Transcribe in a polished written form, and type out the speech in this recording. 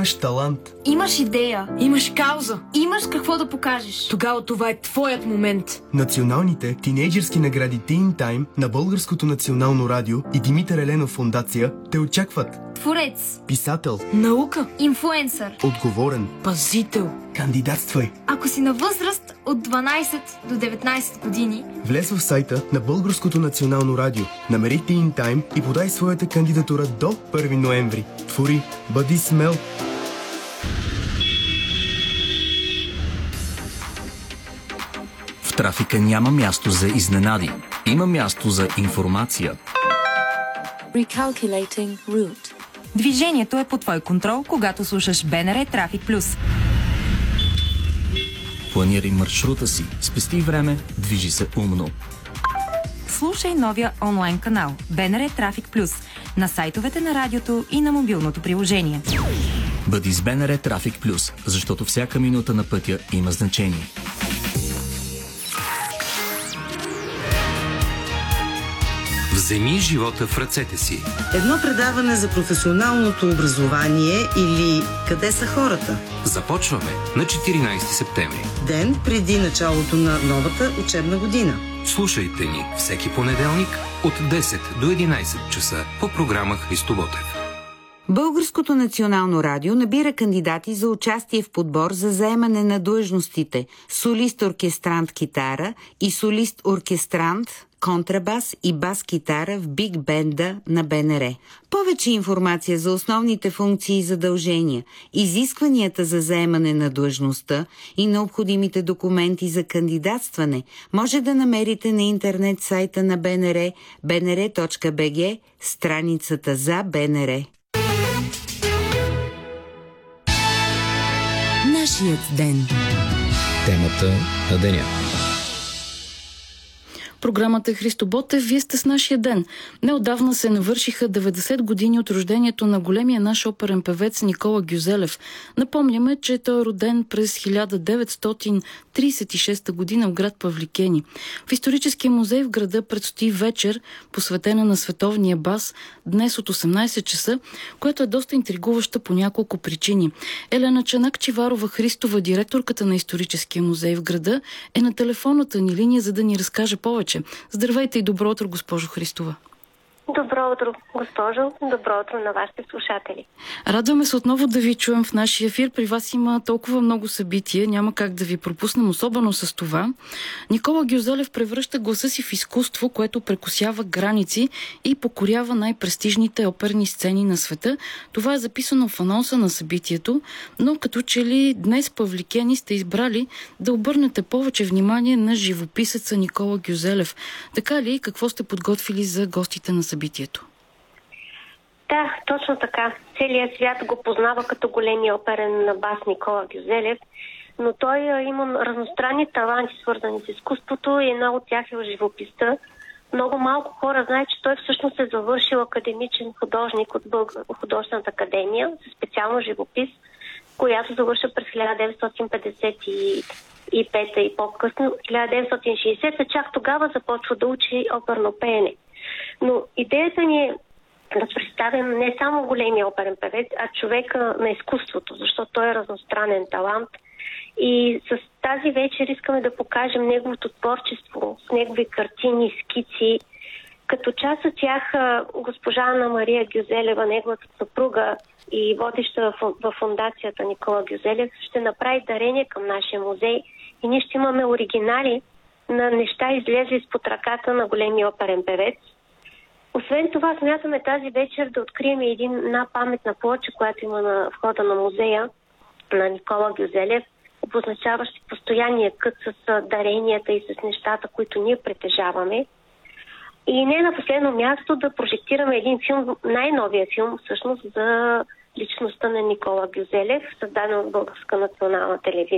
Имаш талант. Имаш идея. Имаш кауза. Имаш какво да покажеш. Тогава това е твоят момент. Националните тинейджърски награди Teen Time на Българското национално радио и Димитър Еленов фондация те очакват. Творец. Писател. Наука. Инфлуенсър. Отговорен. Пазител. Кандидатствай. Ако си на възраст от 12 до 19 години, влез в сайта на Българското национално радио, намери Teen Time и подай своята кандидатура до 1 ноември. Твори, бъди смел. В трафика няма място за изненади. Има място за информация. Recalculating route. Движението е под твой контрол, когато слушаш БНР Трафик Плюс. Планирай маршрута си, спести време, движи се умно. Слушай новия онлайн канал БНР Трафик Плюс на сайтовете на радиото и на мобилното приложение. Бъди с БНР Трафик Плюс, защото всяка минута на пътя има значение. Вземи живота в ръцете си. Едно предаване за професионалното образование или къде са хората? Започваме на 14 септември. Ден преди началото на новата учебна година. Слушайте ни всеки понеделник от 10 до 11 часа по програма Христо Ботев. Българското национално радио набира кандидати за участие в подбор за заемане на длъжностите солист-оркестрант китара и солист-оркестрант контрабас и бас-китара в биг бенда на БНР. Повече информация за основните функции и задължения, изискванията за заемане на длъжността и необходимите документи за кандидатстване може да намерите на интернет сайта на БНР bnr.bg, страницата за БНР. Нашият ден. Темата на деня. Програмата е Христо Ботев. Вие сте с нашия ден. Неотдавна се навършиха 90 години от рождението на големия наш оперен певец Никола Гюзелев. Напомняме, че той е роден през 1936 година в град Павликени. В историческия музей в града предстои вечер, посветена на световния бас, днес от 18 часа, която е доста интригуваща по няколко причини. Елена Чанак-Чиварова-Христова, директорката на историческия музей в града, е на телефонната ни линия, за да ни разкаже повече. Здравейте и добро утро, госпожо Христова. Добро утро, госпожо. Добро утро на вашите слушатели. Радваме се отново да ви чуем в нашия ефир. При вас има толкова много събития, няма как да ви пропуснем, особено с това. Никола Гюзелев превръща гласа си в изкуство, което прекосява граници и покорява най-престижните оперни сцени на света. Това е записано в анонса на събитието, но като че ли днес Павликени сте избрали да обърнете повече внимание на живописеца Никола Гюзелев. Така ли? Какво сте подготвили за гостите на събитието? Да, точно така. Целият свят го познава като големия оперен бас Никола Гюзелев, но той има разностранни таланти, свързани с изкуството, и една от тях е в живописта. Много малко хора знаят, че той всъщност е завършил академичен художник от художествената академия, със специално живопис, която завърша през 1955 и по-късно, 1960, чак тогава започва да учи оперно пеене. Но идеята ни е да представим не само големия оперен певец, а човека на изкуството, защото той е разностранен талант. И с тази вечер искаме да покажем неговото творчество, с негови картини, скици. Като част от тях госпожа Анна Мария Гюзелева, неговата съпруга и водеща в фондацията Никола Гюзелев, ще направи дарение към нашия музей и ние ще имаме оригинали на неща, излезли изпод ръката на големия оперен певец. Освен това, смятаме тази вечер да открием една паметна плоча, която има на входа на музея на Никола Гюзелев, обозначаващи постоянния кът с даренията и с нещата, които ние притежаваме. И не на последно място да прожектираме един филм, най-новия филм всъщност за личността на Никола Гюзелев, създаден от Българска национална телевизия.